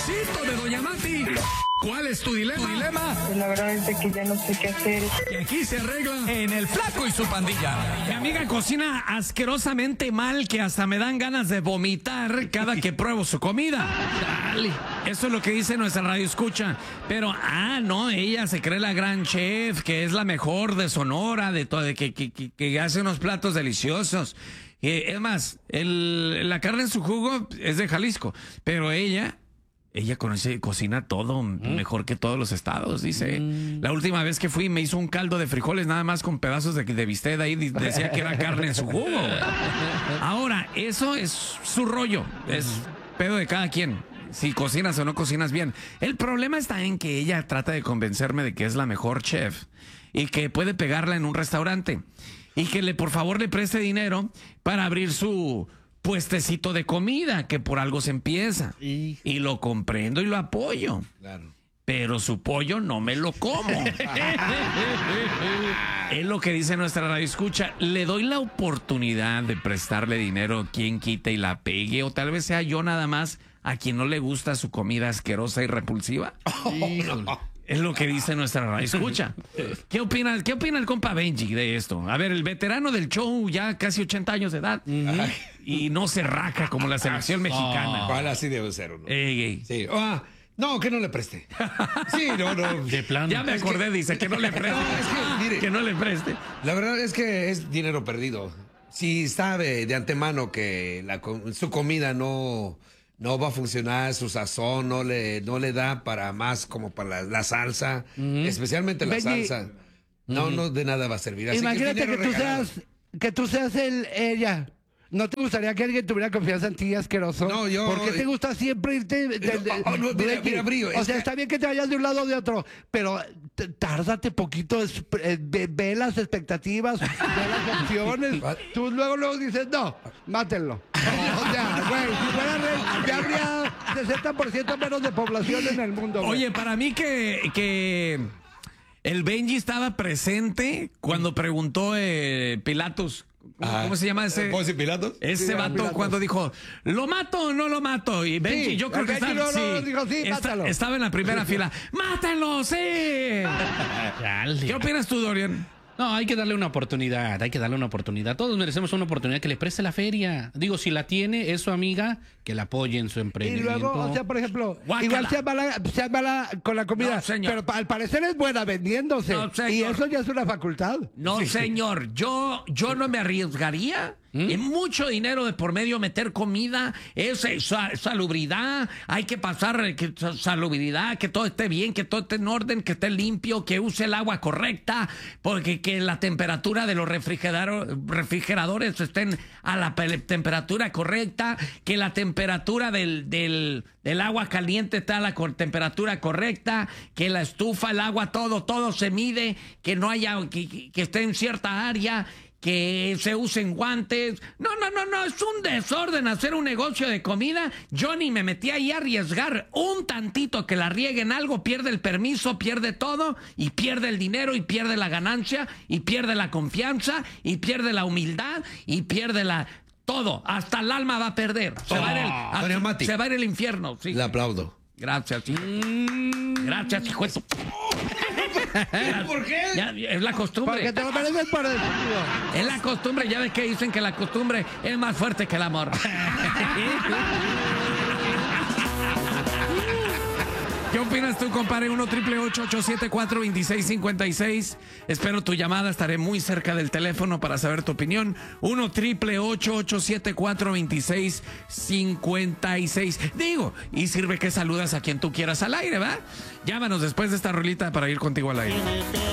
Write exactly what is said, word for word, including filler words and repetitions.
Luisito de Doña Mati. ¿Cuál es tu dilema? ¿Tu dilema? Pues la verdad es de que ya no sé qué hacer. Y aquí se arregla en El Flaco y su pandilla. Mi amiga cocina asquerosamente mal que hasta me dan ganas de vomitar cada que pruebo su comida. Dale. Eso es lo que dice nuestra radio escucha. Pero, ah, no, ella se cree la gran chef, que es la mejor de Sonora, de todo, de que, que, que, que hace unos platos deliciosos. Eh, es más, el, la carne en su jugo es de Jalisco, pero ella... Ella conoce, cocina todo mm. mejor que todos los estados, dice. Mm. La última vez que fui me hizo un caldo de frijoles nada más con pedazos de, de bistec ahí, decía que era carne en su jugo. Ahora, eso es su rollo, es pedo de cada quien, si cocinas o no cocinas bien. El problema está en que ella trata de convencerme de que es la mejor chef y que puede pegarla en un restaurante y que le por favor le preste dinero para abrir su... puestecito de comida, que por algo se empieza. Y, y lo comprendo y lo apoyo. Claro. Pero su pollo no me lo como. Es lo que dice nuestra radio escucha. Le doy la oportunidad de prestarle dinero, quien quite y la pegue, o tal vez sea yo nada más a quien no le gusta su comida asquerosa y repulsiva. Oh, no. Es lo que dice nuestra radio escucha. ¿Qué opina, ¿Qué opina el compa Benji de esto? A ver, el veterano del show, ya casi ochenta años de edad, uh-huh. y no se raca como la selección mexicana. ¿Cuál así debe ser uno? Ey, ey. Sí. Oh, no, que no le preste. Sí, no, no. De plano. Ya me acordé, que... dice, que no le preste. No, es que, mire, que no le preste. La verdad es que es dinero perdido. Si sabe de antemano que la, su comida no... no va a funcionar, su sazón no le, no le da para más como para la, la salsa, uh-huh. especialmente la Benji, salsa. No, uh-huh. no de nada va a servir. Así imagínate que, que tú seas, que tú seas el, ella. ¿No te gustaría que alguien tuviera confianza en ti, asqueroso? No, yo... ¿Por qué te gusta siempre irte? De, de, oh, oh, no, mira, mira, brillo, o sea, que... está bien que te vayas de un lado o de otro, pero tárdate poquito, eh, ve, ve las expectativas, ve las opciones. Tú luego, luego dices, no, mátenlo. O sea, güey, si fuera rey, ya habría sesenta por ciento menos de población en el mundo. Güey. Oye, para mí que... que... el Benji estaba presente cuando preguntó eh, Pilatos. ¿Cómo, ah, ¿Cómo se llama ese? ¿Poncio Pilatos? Ese sí, vato Pilatos. Cuando dijo, ¿lo mato o no lo mato? Y Benji, sí, yo creo que Benji estaba, no, sí, no, dijo, sí, está, estaba en la primera fila. ¡Mátenlo, sí! ¿Qué opinas tú, Dorian? No, hay que darle una oportunidad, hay que darle una oportunidad. Todos merecemos una oportunidad, que le preste la feria. Digo, si la tiene, es su amiga, que la apoye en su emprendimiento. Y luego, o sea, por ejemplo, Guácala. igual sea mala, sea mala con la comida, no, pero al parecer es buena vendiéndose. No, y eso ya es una facultad. No, sí. señor, yo, yo no me arriesgaría. ¿Mm? En mucho dinero de por medio meter comida, es salubridad, hay que pasar que, salubridad, que todo esté bien, que todo esté en orden, que esté limpio, que use el agua correcta, porque que la temperatura de los refrigerador, refrigeradores estén a la temperatura correcta, que la temperatura del, del, del agua caliente está a la temperatura correcta, que la estufa, el agua, todo, todo se mide, que no haya, que, que esté en cierta área, que se usen guantes. No, no, no, no, es un desorden hacer un negocio de comida. Yo ni me metí ahí a arriesgar un tantito que la rieguen algo, pierde el permiso, pierde todo, y pierde el dinero, y pierde la ganancia, y pierde la confianza, y pierde la humildad, y pierde la... todo, hasta el alma va a perder. Se, oh, va, a ir el, a, se va a ir el infierno. Sí. Le aplaudo. Gracias, hijo. Mm. Gracias, hijo. ¿Por qué? Ya, es la costumbre. Porque te lo mereces por el Es la costumbre, ya ves que dicen que la costumbre es más fuerte que el amor. ¿Qué opinas tú, compadre? uno triple ocho, ocho siete cuatro, dos seis cinco seis. Espero tu llamada, estaré muy cerca del teléfono para saber tu opinión. uno triple ocho, ocho siete cuatro, dos seis cinco seis. Digo, y sirve que saludas a quien tú quieras al aire, ¿va? Llámanos después de esta rolita para ir contigo al aire.